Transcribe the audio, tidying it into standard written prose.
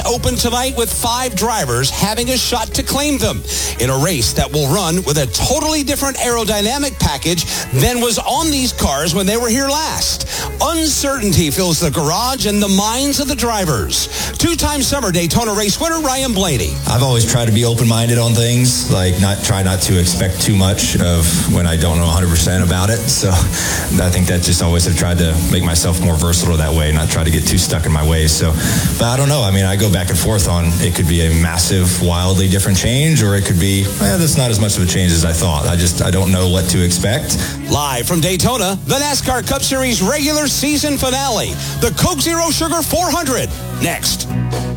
open tonight with 5 drivers having a shot to claim them in a race that will run with a totally different aerodynamic package than was on these cars when they were here last. Uncertainty fills the garage and the minds of the drivers. 2-time Summer Daytona race winner Ryan Blaney. I've always tried to be open-minded on things, like try not to expect too much of when I don't know 100% about it. So I think that just always have tried to make myself more versatile that way, not try to get too stuck in my ways. So, but I don't know. I mean, I go back and forth on it could be a massive, wildly different change, or it could be, that's not as much of a change as I thought. I don't know what to expect. Live from Daytona, the NASCAR Cup Series regular season finale, the Coke Zero Sugar 400, next.